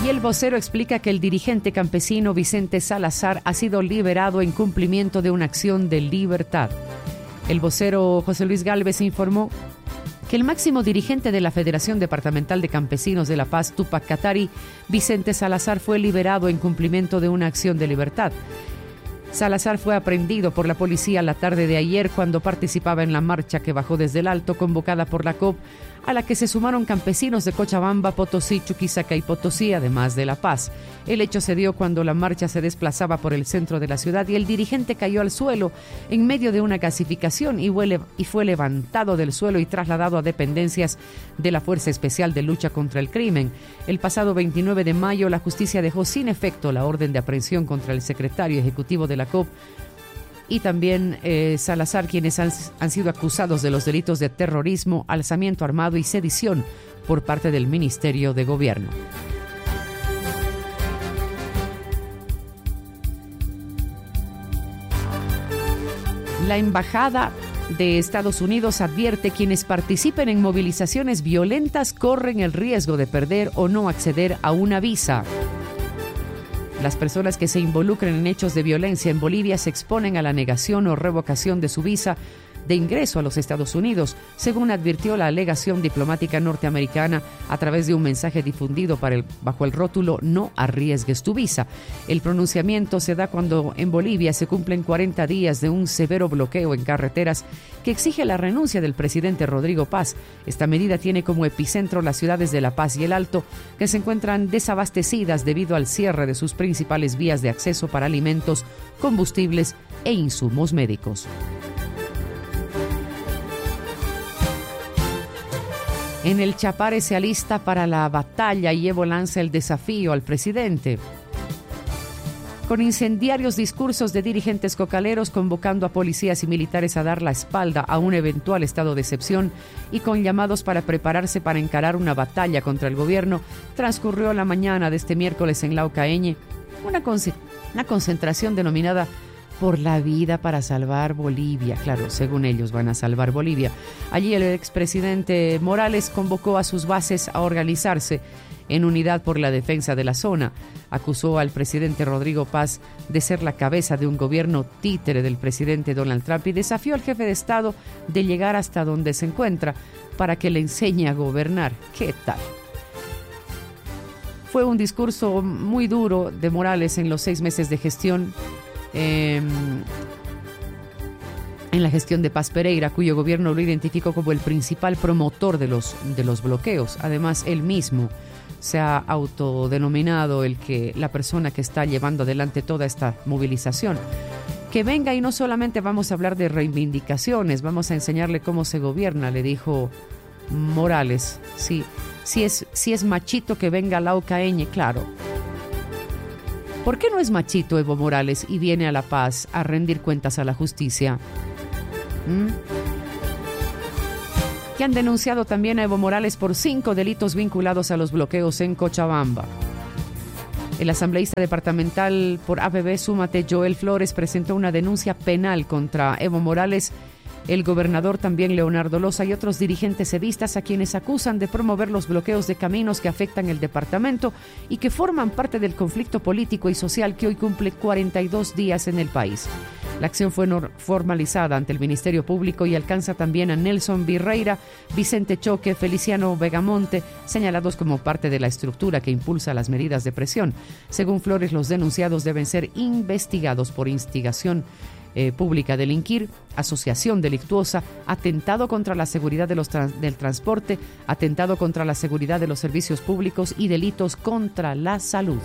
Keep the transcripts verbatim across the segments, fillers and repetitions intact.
Y el vocero explica que el dirigente campesino Vicente Salazar ha sido liberado en cumplimiento de una acción de libertad. El vocero José Luis Gálvez informó que el máximo dirigente de la Federación Departamental de Campesinos de La Paz, Túpac Katari, Vicente Salazar, fue liberado en cumplimiento de una acción de libertad. Salazar fue aprehendido por la policía la tarde de ayer cuando participaba en la marcha que bajó desde el Alto convocada por la C O P, a la que se sumaron campesinos de Cochabamba, Potosí, Chuquisaca y Potosí, además de La Paz. El hecho se dio cuando la marcha se desplazaba por el centro de la ciudad y el dirigente cayó al suelo en medio de una gasificación y fue levantado del suelo y trasladado a dependencias de la Fuerza Especial de Lucha contra el Crimen. El pasado veintinueve de mayo, la justicia dejó sin efecto la orden de aprehensión contra el secretario ejecutivo de la C O P y también eh, Salazar, quienes han, han sido acusados de los delitos de terrorismo, alzamiento armado y sedición por parte del Ministerio de Gobierno. La Embajada de Estados Unidos advierte que quienes participen en movilizaciones violentas corren el riesgo de perder o no acceder a una visa. Las personas que se involucren en hechos de violencia en Bolivia se exponen a la negación o revocación de su visa de ingreso a los Estados Unidos, según advirtió la alegación diplomática norteamericana a través de un mensaje difundido para el, bajo el rótulo "No arriesgues tu visa". El pronunciamiento se da cuando en Bolivia se cumplen cuarenta días de un severo bloqueo en carreteras que exige la renuncia del presidente Rodrigo Paz. Esta medida tiene como epicentro las ciudades de La Paz y El Alto, que se encuentran desabastecidas debido al cierre de sus principales vías de acceso para alimentos, combustibles e insumos médicos. En el Chapare se alista para la batalla y Evo lanza el desafío al presidente. Con incendiarios discursos de dirigentes cocaleros convocando a policías y militares a dar la espalda a un eventual estado de excepción y con llamados para prepararse para encarar una batalla contra el gobierno, transcurrió la mañana de este miércoles en Laucaeñe una, con- una concentración denominada Por la Vida para Salvar Bolivia. Claro, según ellos van a salvar Bolivia. Allí el expresidente Morales convocó a sus bases a organizarse en unidad por la defensa de la zona. Acusó al presidente Rodrigo Paz de ser la cabeza de un gobierno títere del presidente Donald Trump y desafió al jefe de Estado de llegar hasta donde se encuentra para que le enseñe a gobernar. ¿Qué tal? Fue un discurso muy duro de Morales en los seis meses de gestión Eh, en la gestión de Paz Pereira, cuyo gobierno lo identificó como el principal promotor de los, de los bloqueos. Además, él mismo se ha autodenominado el que, la persona que está llevando adelante toda esta movilización. Que venga y no solamente vamos a hablar de reivindicaciones, vamos a enseñarle cómo se gobierna, le dijo Morales. Sí, si es, si es machito que venga a Laucaeñe, claro. ¿Por qué no es machito Evo Morales y viene a La Paz a rendir cuentas a la justicia? ¿Mm? Que han denunciado también a Evo Morales por cinco delitos vinculados a los bloqueos en Cochabamba. El asambleísta departamental por A B B Súmate, Joel Flores, presentó una denuncia penal contra Evo Morales, el gobernador también Leonardo Loza y otros dirigentes evistas a quienes acusan de promover los bloqueos de caminos que afectan el departamento y que forman parte del conflicto político y social que hoy cumple cuarenta y dos días en el país. La acción fue formalizada ante el Ministerio Público y alcanza también a Nelson Virreira, Vicente Choque, Feliciano Vegamonte, señalados como parte de la estructura que impulsa las medidas de presión. Según Flores, los denunciados deben ser investigados por instigación Eh, pública, delinquir, asociación delictuosa, atentado contra la seguridad de los trans- del transporte, atentado contra la seguridad de los servicios públicos y delitos contra la salud.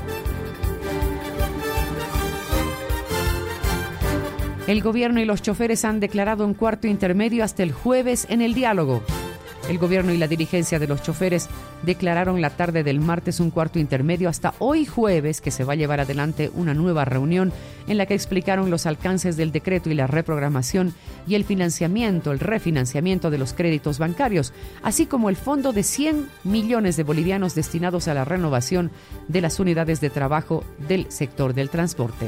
El gobierno y los choferes han declarado un cuarto intermedio hasta el jueves en el diálogo. El gobierno y la dirigencia de los choferes declararon la tarde del martes un cuarto intermedio hasta hoy jueves, que se va a llevar adelante una nueva reunión en la que explicaron los alcances del decreto y la reprogramación y el financiamiento, el refinanciamiento de los créditos bancarios, así como el fondo de cien millones de bolivianos destinados a la renovación de las unidades de trabajo del sector del transporte.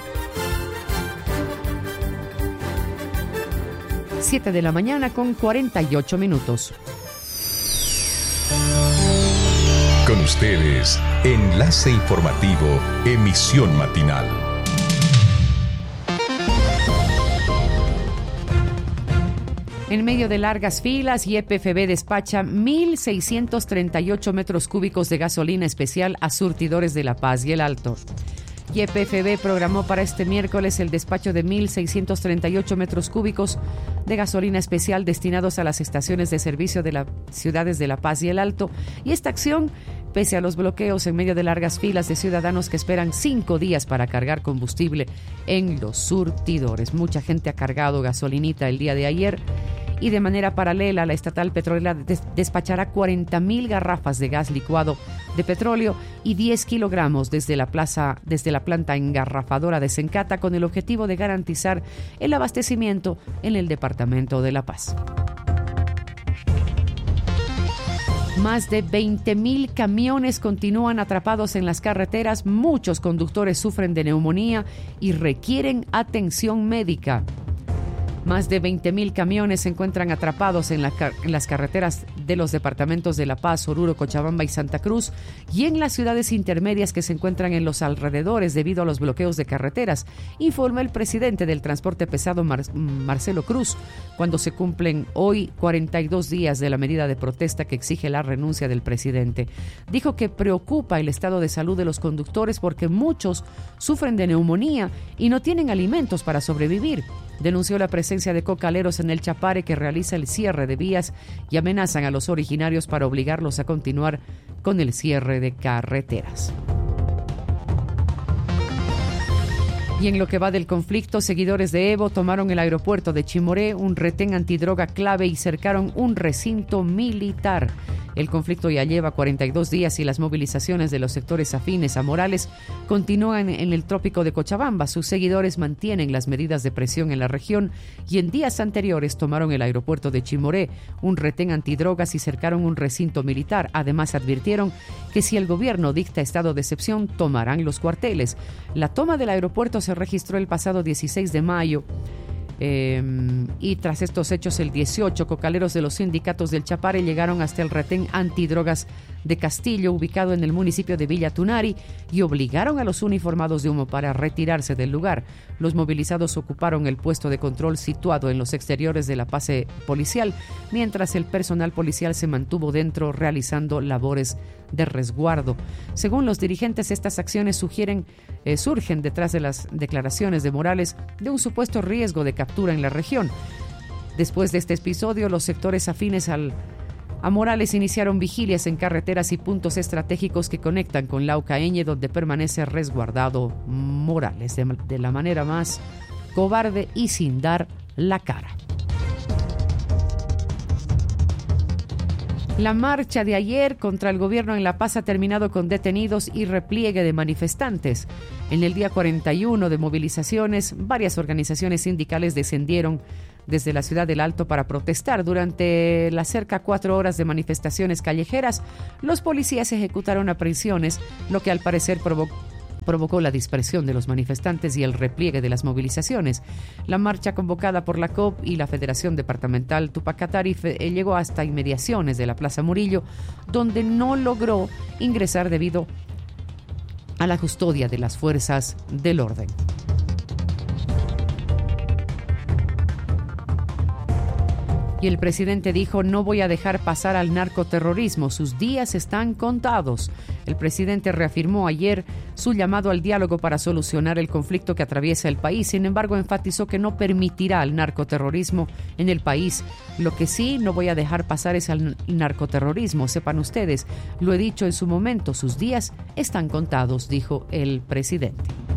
siete de la mañana con cuarenta y ocho minutos. Con ustedes, Enlace Informativo, emisión matinal. En medio de largas filas, Y P F B despacha mil seiscientos treinta y ocho metros cúbicos de gasolina especial a surtidores de La Paz y El Alto. Y P F B programó para este miércoles el despacho de mil seiscientos treinta y ocho metros cúbicos de gasolina especial destinados a las estaciones de servicio de las ciudades de La Paz y El Alto. Y esta acción, pese a los bloqueos en medio de largas filas de ciudadanos que esperan cinco días para cargar combustible en los surtidores. Mucha gente ha cargado gasolinita el día de ayer. Y de manera paralela, la estatal petrolera des- despachará cuarenta mil garrafas de gas licuado de petróleo y diez kilogramos desde la plaza, desde la planta engarrafadora de Sencata, con el objetivo de garantizar el abastecimiento en el departamento de La Paz. Más de veinte mil camiones continúan atrapados en las carreteras. Muchos conductores sufren de neumonía y requieren atención médica. Más de veinte mil camiones se encuentran atrapados en, la, en las carreteras de los departamentos de La Paz, Oruro, Cochabamba y Santa Cruz y en las ciudades intermedias que se encuentran en los alrededores debido a los bloqueos de carreteras, informó el presidente del transporte pesado Mar, Marcelo Cruz, cuando se cumplen hoy cuarenta y dos días de la medida de protesta que exige la renuncia del presidente. Dijo que preocupa el estado de salud de los conductores porque muchos sufren de neumonía y no tienen alimentos para sobrevivir. Denunció la presencia de cocaleros en el Chapare que realiza el cierre de vías y amenazan a los originarios para obligarlos a continuar con el cierre de carreteras. Y en lo que va del conflicto, seguidores de Evo tomaron el aeropuerto de Chimoré, un retén antidroga clave, y cercaron un recinto militar. El conflicto ya lleva cuarenta y dos días y las movilizaciones de los sectores afines a Morales continúan en el trópico de Cochabamba. Sus seguidores mantienen las medidas de presión en la región y en días anteriores tomaron el aeropuerto de Chimoré, un retén antidrogas, y cercaron un recinto militar. Además, advirtieron que si el gobierno dicta estado de excepción, tomarán los cuarteles. La toma del aeropuerto se registró el pasado dieciséis de mayo. Eh, y tras estos hechos, el dieciocho, cocaleros de los sindicatos del Chapare llegaron hasta el retén antidrogas de Castillo, ubicado en el municipio de Villa Tunari, y obligaron a los uniformados de humo para retirarse del lugar. Los movilizados ocuparon el puesto de control situado en los exteriores de la base policial, mientras el personal policial se mantuvo dentro realizando labores de resguardo. Según los dirigentes, estas acciones sugieren, eh, surgen detrás de las declaraciones de Morales de un supuesto riesgo de captura en la región. Después de este episodio, los sectores afines al, a Morales iniciaron vigilias en carreteras y puntos estratégicos que conectan con Laucaeñe, donde permanece resguardado Morales de, de la manera más cobarde y sin dar la cara. La marcha de ayer contra el gobierno en La Paz ha terminado con detenidos y repliegue de manifestantes. En el día cuarenta y uno de movilizaciones, varias organizaciones sindicales descendieron desde la ciudad del Alto para protestar. Durante las cerca cuatro horas de manifestaciones callejeras, los policías ejecutaron aprehensiones, lo que al parecer provocó provocó la dispersión de los manifestantes y el repliegue de las movilizaciones. La marcha convocada por la C O P y la Federación Departamental Tupac Katari llegó hasta inmediaciones de la Plaza Murillo, donde no logró ingresar debido a la custodia de las fuerzas del orden. Y el presidente dijo: no voy a dejar pasar al narcoterrorismo, sus días están contados. El presidente reafirmó ayer su llamado al diálogo para solucionar el conflicto que atraviesa el país. Sin embargo, enfatizó que no permitirá el narcoterrorismo en el país. Lo que sí no voy a dejar pasar es al narcoterrorismo. Sepan ustedes, lo he dicho en su momento, sus días están contados, dijo el presidente.